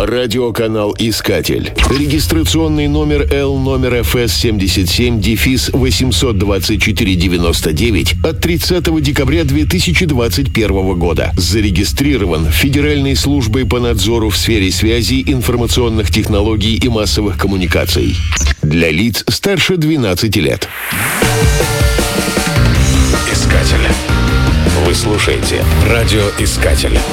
Радиоканал «Искатель». Регистрационный номер L-77-82499 от 30 декабря 2021 года. Зарегистрирован Федеральной службой по надзору в сфере связи, информационных технологий и массовых коммуникаций. Для лиц старше 12 лет. «Искатель». Вы слушаете «Радиоискатель».